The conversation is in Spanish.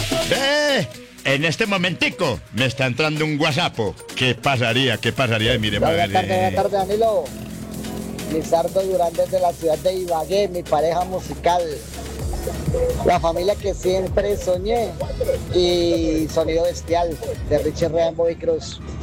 En este momentico me está entrando un WhatsApp. ¿Qué pasaría? ¿Qué pasaría? Miremos a ver. Buenas tardes, Danilo. Lizardo Durán desde la ciudad de Ibagué, mi pareja musical. La familia que siempre soñé y Sonido Bestial de Richie Ray y Bobby Cruz.